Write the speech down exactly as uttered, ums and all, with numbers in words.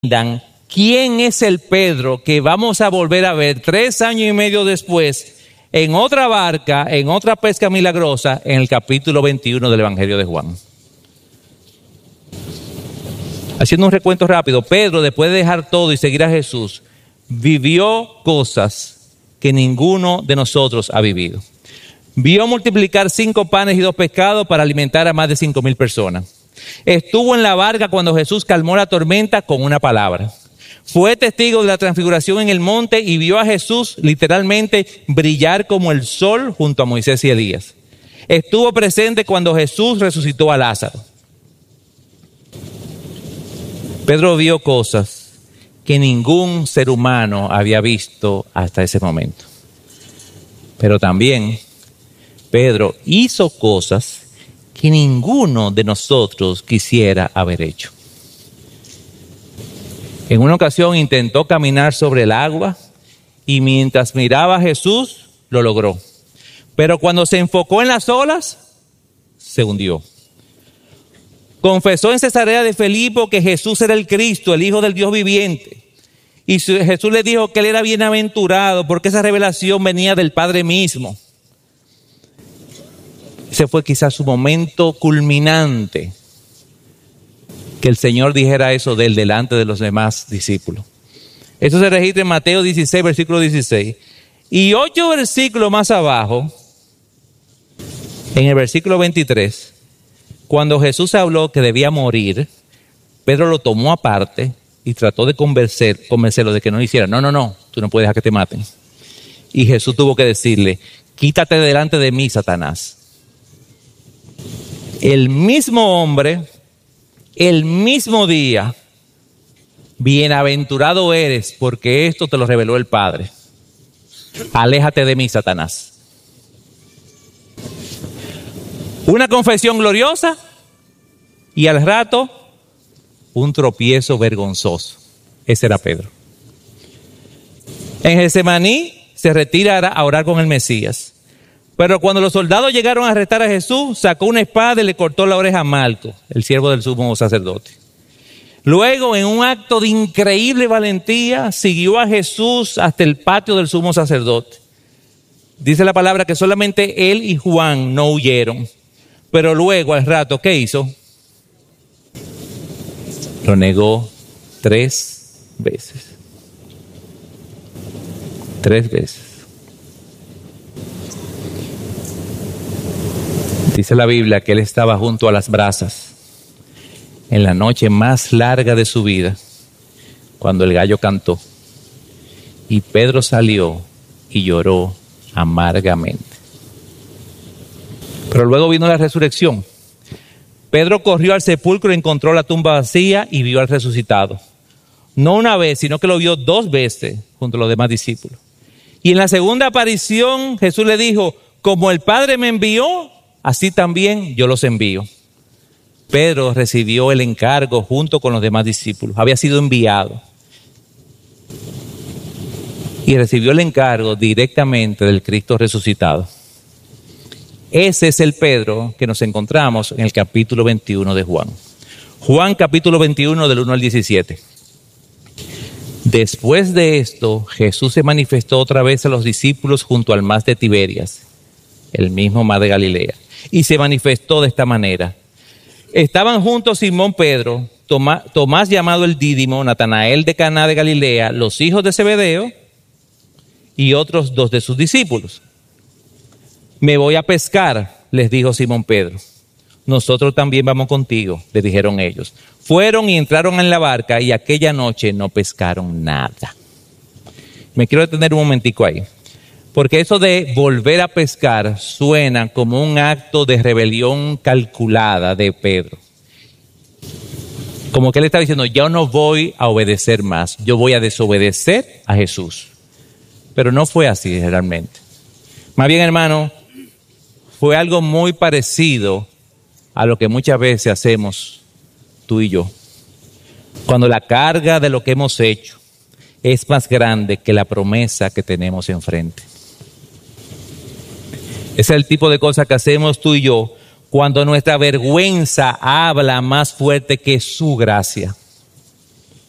¿Quién es el Pedro que vamos a volver a ver tres años y medio después en otra barca, en otra pesca milagrosa, en el capítulo veintiuno del Evangelio de Juan? Haciendo un recuento rápido, Pedro, después de dejar todo y seguir a Jesús, vivió cosas que ninguno de nosotros ha vivido. Vio multiplicar cinco panes y dos pescados para alimentar a más de cinco mil personas. Estuvo en la barca cuando Jesús calmó la tormenta con una palabra. Fue testigo de la transfiguración en el monte y vio a Jesús literalmente brillar como el sol junto a Moisés y Elías. Estuvo presente cuando Jesús resucitó a Lázaro. Pedro vio cosas que ningún ser humano había visto hasta ese momento. Pero también Pedro hizo cosas que ninguno de nosotros quisiera haber hecho. En una ocasión intentó caminar sobre el agua y mientras miraba a Jesús, lo logró. Pero cuando se enfocó en las olas, se hundió. Confesó en Cesarea de Filipo que Jesús era el Cristo, el Hijo del Dios viviente. Y Jesús le dijo que él era bienaventurado porque esa revelación venía del Padre mismo. Ese fue quizás su momento culminante, que el Señor dijera eso de él delante de los demás discípulos. Eso se registra en Mateo dieciséis, versículo dieciséis. Y ocho versículos más abajo, en el versículo veintitrés, cuando Jesús habló que debía morir, Pedro lo tomó aparte y trató de convencer, convencerlo de que no lo hiciera. No, no, no, tú no puedes dejar que te maten. Y Jesús tuvo que decirle, quítate delante de mí, Satanás. El mismo hombre, el mismo día, bienaventurado eres porque esto te lo reveló el Padre. Aléjate de mí, Satanás. Una confesión gloriosa y al rato un tropiezo vergonzoso. Ese era Pedro. En Getsemaní se retira a orar con el Mesías. Pero cuando los soldados llegaron a arrestar a Jesús, sacó una espada y le cortó la oreja a Malco, el siervo del sumo sacerdote. Luego, en un acto de increíble valentía, siguió a Jesús hasta el patio del sumo sacerdote. Dice la palabra que solamente él y Juan no huyeron. Pero luego, al rato, ¿qué hizo? Lo negó tres veces. Tres veces. Dice la Biblia que él estaba junto a las brasas en la noche más larga de su vida, cuando el gallo cantó. Y Pedro salió y lloró amargamente. Pero luego vino la resurrección. Pedro corrió al sepulcro, encontró la tumba vacía y vio al resucitado. No una vez, sino que lo vio dos veces junto a los demás discípulos. Y en la segunda aparición Jesús le dijo, como el Padre me envió, así también yo los envío. Pedro recibió el encargo junto con los demás discípulos. Había sido enviado. Y recibió el encargo directamente del Cristo resucitado. Ese es el Pedro que nos encontramos en el capítulo veintiuno de Juan. Juan capítulo veintiuno del uno al diecisiete. Después de esto, Jesús se manifestó otra vez a los discípulos junto al mar de Tiberias, el mismo mar de Galilea. Y se manifestó de esta manera. Estaban juntos Simón Pedro, Tomás, Tomás llamado el Dídimo, Natanael de Caná de Galilea, los hijos de Zebedeo y otros dos de sus discípulos. Me voy a pescar, les dijo Simón Pedro. Nosotros también vamos contigo, le dijeron ellos. Fueron y entraron en la barca y aquella noche no pescaron nada. Me quiero detener un momentico ahí. Porque eso de volver a pescar suena como un acto de rebelión calculada de Pedro. Como que él está diciendo, yo no voy a obedecer más, yo voy a desobedecer a Jesús. Pero no fue así realmente. Más bien, hermano, fue algo muy parecido a lo que muchas veces hacemos tú y yo. Cuando la carga de lo que hemos hecho es más grande que la promesa que tenemos enfrente. Ese es el tipo de cosas que hacemos tú y yo cuando nuestra vergüenza habla más fuerte que su gracia.